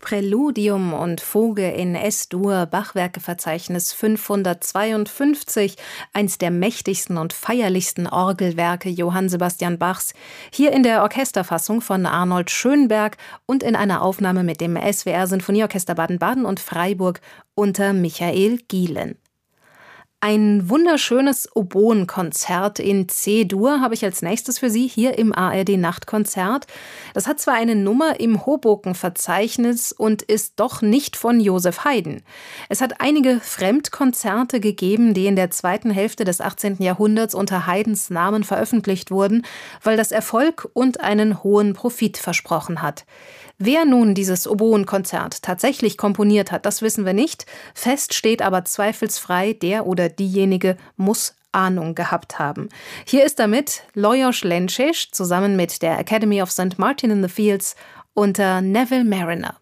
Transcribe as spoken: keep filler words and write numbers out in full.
Präludium und Fuge in Es-Dur, Bachwerkeverzeichnis fünfhundertzweiundfünfzig, eins der mächtigsten und feierlichsten Orgelwerke Johann Sebastian Bachs, hier in der Orchesterfassung von Arnold Schönberg und in einer Aufnahme mit dem S W R Sinfonieorchester Baden-Baden und Freiburg unter Michael Gielen. Ein wunderschönes Oboenkonzert in C-Dur habe ich als nächstes für Sie hier im A R D-Nachtkonzert. Das hat zwar eine Nummer im Hoboken-Verzeichnis und ist doch nicht von Joseph Haydn. Es hat einige Fremdkonzerte gegeben, die in der zweiten Hälfte des achtzehnten Jahrhunderts unter Haydns Namen veröffentlicht wurden, weil das Erfolg und einen hohen Profit versprochen hat. Wer nun dieses Oboenkonzert tatsächlich komponiert hat, das wissen wir nicht. Fest steht aber zweifelsfrei, der oder diejenige muss Ahnung gehabt haben. Hier ist damit Lajos Lencsés zusammen mit der Academy of Saint Martin in the Fields unter Neville Mariner.